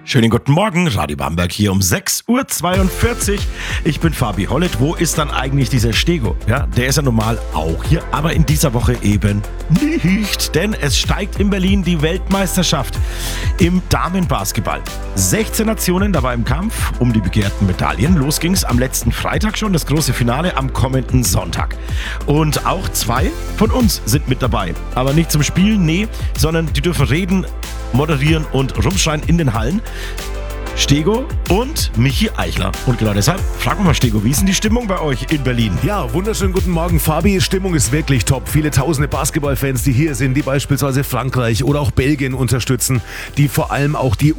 Schönen guten Morgen, Radio Bamberg hier um 6.42 Uhr. Ich bin Fabi Hollett. Wo ist dann eigentlich dieser Stego? Ja, der ist ja normal auch hier, aber in dieser Woche eben nicht. Denn es steigt in Berlin die Weltmeisterschaft im Damenbasketball. 16 Nationen dabei im Kampf um die begehrten Medaillen. Los ging's am letzten Freitag schon, das große Finale am kommenden Sonntag. Und auch 2 von uns sind mit dabei. Aber nicht zum Spielen, nee, sondern die dürfen reden, moderieren und rumschreien in den Hallen. Stego und Michi Eichler. Und genau deshalb fragen wir mal, Stego, wie ist denn die Stimmung bei euch in Berlin? Ja, wunderschönen guten Morgen, Fabi. Stimmung ist wirklich top. Viele tausende Basketballfans, die hier sind, die beispielsweise Frankreich oder auch Belgien unterstützen, die vor allem auch die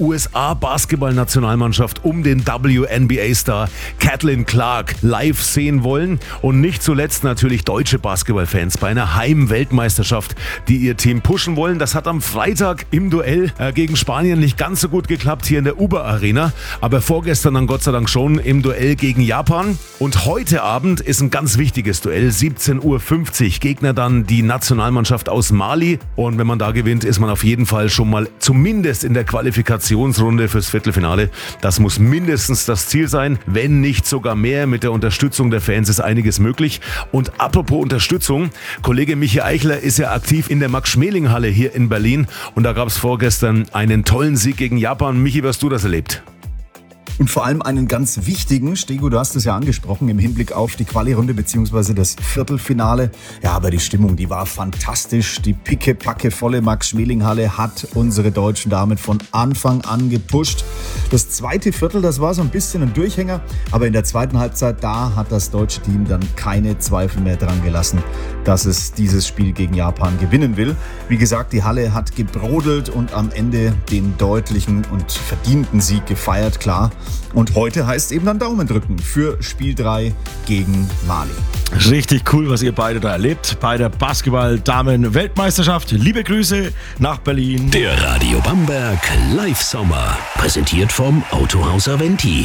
USA-Basketball-Nationalmannschaft um den WNBA-Star Caitlin Clark live sehen wollen. Und nicht zuletzt natürlich deutsche Basketballfans bei einer Heim-Weltmeisterschaft, die ihr Team pushen wollen. Das hat am Freitag im Duell gegen Spanien nicht ganz so gut geklappt hier in der Uber-Arena. Aber vorgestern dann Gott sei Dank schon im Duell gegen Japan. Und heute Abend ist ein ganz wichtiges Duell, 17.50 Uhr. Gegner dann die Nationalmannschaft aus Mali. Und wenn man da gewinnt, ist man auf jeden Fall schon mal zumindest in der Qualifikationsrunde fürs Viertelfinale. Das muss mindestens das Ziel sein, wenn nicht sogar mehr. Mit der Unterstützung der Fans ist einiges möglich. Und apropos Unterstützung, Kollege Michi Eichler ist ja aktiv in der Max-Schmeling-Halle hier in Berlin. Und da gab es vorgestern einen tollen Sieg gegen Japan. Michi, wie hast du das erlebt? Und vor allem einen ganz wichtigen, Stego, du hast es ja angesprochen, im Hinblick auf die Quali-Runde bzw. das Viertelfinale. Ja, aber die Stimmung, die war fantastisch. Die pickepackevolle Max-Schmeling-Halle hat unsere deutschen Damen von Anfang an gepusht. Das zweite Viertel, das war so ein bisschen ein Durchhänger, aber in der zweiten Halbzeit, da hat das deutsche Team dann keine Zweifel mehr dran gelassen, dass es dieses Spiel gegen Japan gewinnen will. Wie gesagt, die Halle hat gebrodelt und am Ende den deutlichen und verdienten Sieg gefeiert, klar. Und heute heißt eben dann Daumen drücken für Spiel 3 gegen Mali. Richtig cool, was ihr beide da erlebt bei der Basketball-Damen-Weltmeisterschaft. Liebe Grüße nach Berlin. Der Radio Bamberg Live-Sommer, präsentiert vom Autohaus Aventi.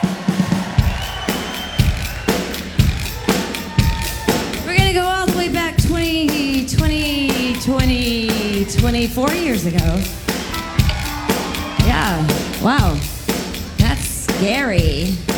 We're gonna go all the way back 24 years ago. Yeah, wow. Scary.